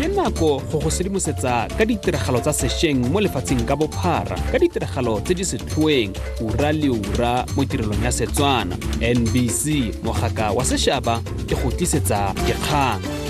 nako go go sedimosetsa ka ditiragalo tsa sešweng mo lefatsheng ka bophara ka ditiragalo tse di setlhoeng ura le ura mo tirelong ya Setswana. NBC mogaka wa sešaba ke go tlisetsa dikgang.